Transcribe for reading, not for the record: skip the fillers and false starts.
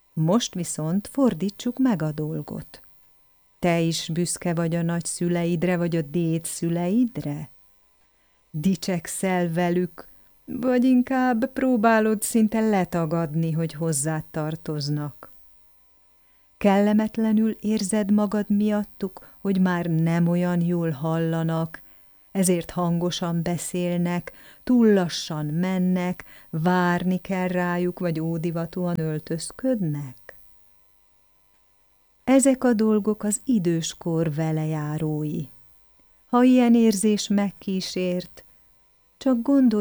Most viszont fordítsuk meg a dolgot. Te is büszke vagy a nagyszüleidre, vagy a dédszüleidre? Dicsekszel velük, vagy inkább próbálod szinte letagadni, hogy hozzád tartoznak? Kellemetlenül érzed magad miattuk, hogy már nem olyan jól hallanak, ezért hangosan beszélnek, túl lassan mennek, várni kell rájuk, vagy ódivatúan öltözködnek? Ezek a dolgok az időskor velejárói. Ha ilyen érzés megkísért, csak gondolj